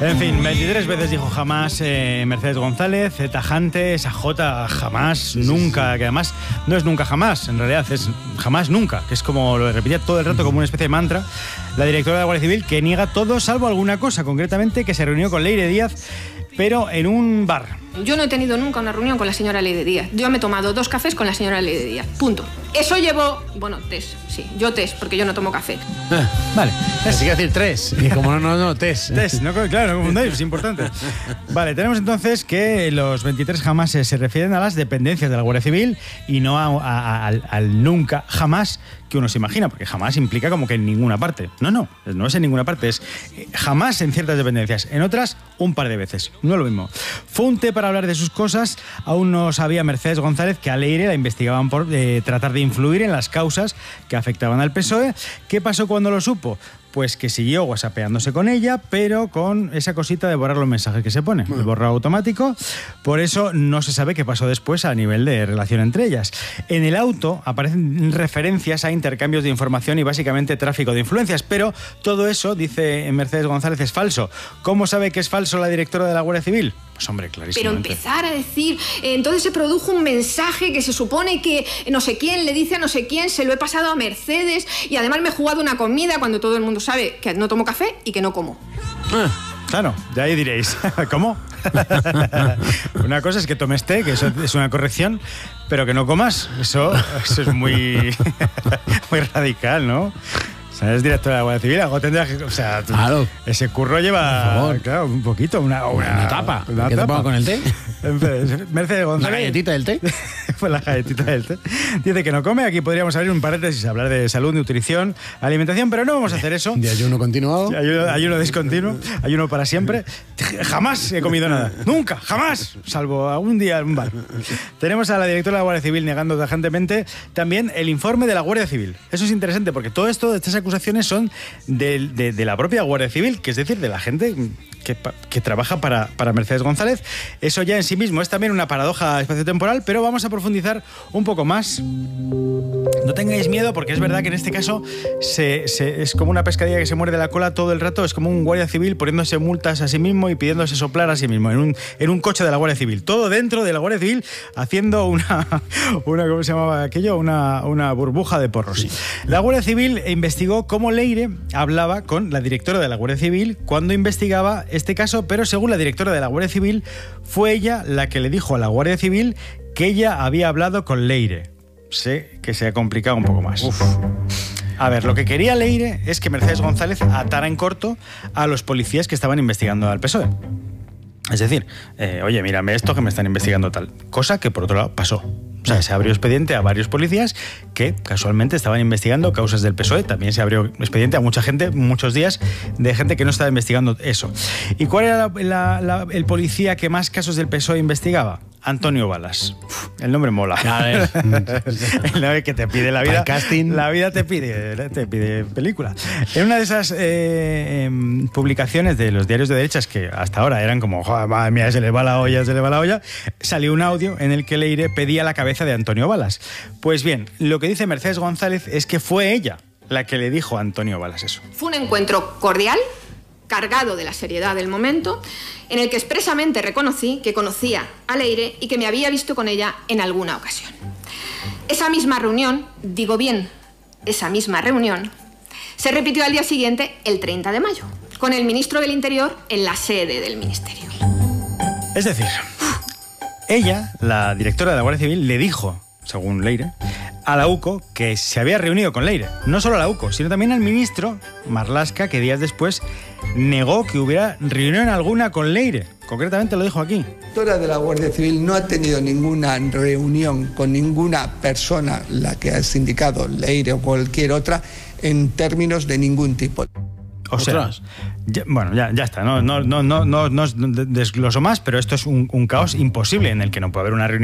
En fin, 23 veces dijo jamás Mercedes González, tajante, esa J jamás, nunca, que además no es nunca jamás, en realidad es jamás nunca, que es como lo repetía todo el rato como una especie de mantra. La directora de la Guardia Civil que niega todo salvo alguna cosa, concretamente que se reunió con Leire Díaz, pero en un bar. Yo no he tenido nunca una reunión con la señora Leire Díaz. Yo me he tomado 2 cafés con la señora Leire Díaz. Punto. Eso llevó... Bueno, test, sí. Yo test, porque yo no tomo café. Vale. Así que decir 3. Y como no, test. Test, no, claro, no confundáis, es importante. Vale, tenemos entonces que los 23 jamás se refieren a las dependencias de la Guardia Civil y no al nunca jamás que uno se imagina, porque jamás implica como que en ninguna parte. No es en ninguna parte, es jamás en ciertas dependencias, en otras un par de veces, no es lo mismo. Fue un té para hablar de sus cosas, aún no sabía Mercedes González que a Leire la investigaban por tratar de influir en las causas que afectaban al PSOE. ¿Qué pasó cuando lo supo? Pues que siguió whatsappeándose con ella, pero con esa cosita de borrar los mensajes que se pone, el borrado automático. Por eso no se sabe qué pasó después a nivel de relación entre ellas. En el auto aparecen referencias a intercambios de información y básicamente tráfico de influencias, pero todo eso, dice Mercedes González, es falso. ¿Cómo sabe que es falso la directora de la Guardia Civil? Pues hombre, clarísimamente. Pero empezar a decir, entonces se produjo un mensaje que se supone que no sé quién le dice a no sé quién, se lo he pasado a Mercedes y además me he jugado una comida cuando todo el mundo sabe que no tomo café y que no como. Claro, de ahí diréis, ¿cómo? Una cosa es que tomes té, que eso es una corrección, pero que no comas, eso es muy, muy radical, ¿no? O sea, eres directora de la Guardia Civil, algo tendrás que... O sea, claro. Ese curro lleva, claro, un poquito, una tapa. Una ¿Qué te tapa. pongo con el té? Mercedes González. ¿La galletita del té? Pues la galletita del té. Dice que no come. Aquí podríamos abrir un paréntesis, hablar de salud, nutrición, alimentación, pero no vamos a hacer eso. De ayuno continuado. Ayuno discontinuo, ayuno para siempre. Jamás he comido nada. Nunca, jamás. Salvo algún día en un bar. Tenemos a la directora de la Guardia Civil negando tajantemente también el informe de la Guardia Civil. Eso es interesante porque todo esto, estas acusaciones son de la propia Guardia Civil, que es decir, de la gente que trabaja para Mercedes González. Eso ya en sí mismo es también una paradoja espaciotemporal, pero vamos a profundizar un poco más. No tengáis miedo porque es verdad que en este caso es como una pescadilla que se muerde la cola todo el rato, es como un guardia civil poniéndose multas a sí mismo y pidiéndose soplar a sí mismo en un coche de la Guardia Civil. Todo dentro de la Guardia Civil haciendo una ¿cómo se llamaba aquello? Una burbuja de porros. Sí. La Guardia Civil investigó cómo Leire hablaba con la directora de la Guardia Civil cuando investigaba este caso, pero según la directora de la Guardia Civil, fue ella la que le dijo a la Guardia Civil que ella había hablado con Leire. Sé que se ha complicado un poco más. A ver, lo que quería Leire es que Mercedes González atara en corto a los policías que estaban investigando al PSOE. Es decir, oye, mírame esto que me están investigando tal. Cosa que por otro lado pasó. O sea, se abrió expediente a varios policías que casualmente estaban investigando causas del PSOE. También se abrió expediente a mucha gente, muchos días, de gente que no estaba investigando eso. ¿Y cuál era el policía que más casos del PSOE investigaba? Antonio Balas. El nombre mola. A ver. El nombre que te pide la vida. El casting. La vida te pide película. En una de esas publicaciones de los diarios de derechas que hasta ahora eran como, joder, madre mía, se le va la olla, salió un audio en el que Leire pedía la cabeza de Antonio Balas. Pues bien, lo que dice Mercedes González es que fue ella la que le dijo a Antonio Balas eso. Fue un encuentro cordial, cargado de la seriedad del momento, en el que expresamente reconocí que conocía a Leire y que me había visto con ella en alguna ocasión. Esa misma reunión, se repitió al día siguiente, el 30 de mayo, con el ministro del Interior en la sede del ministerio. Es decir, ella, la directora de la Guardia Civil, le dijo, según Leire, a la UCO que se había reunido con Leire. No solo a la UCO, sino también al ministro Marlaska, que días después negó que hubiera reunión alguna con Leire. Concretamente lo dijo aquí. La directora de la Guardia Civil no ha tenido ninguna reunión con ninguna persona, la que has indicado, Leire o cualquier otra, en términos de ningún tipo. O sea, ya está, no desgloso más, pero esto es un caos imposible en el que no puede haber una reunión